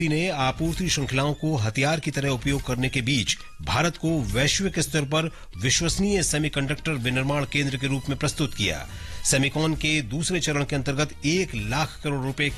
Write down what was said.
ने आपूर्ति श्रृंखलाओं को हथियार की तरह उपयोग करने के बीच भारत को वैश्विक स्तर पर विश्वसनीय सेमीकंडक्टर विनिर्माण केंद्र के रूप में प्रस्तुत किया। सेमिकॉन के दूसरे चरण के अंतर्गत 1 लाख करोड़ रुपए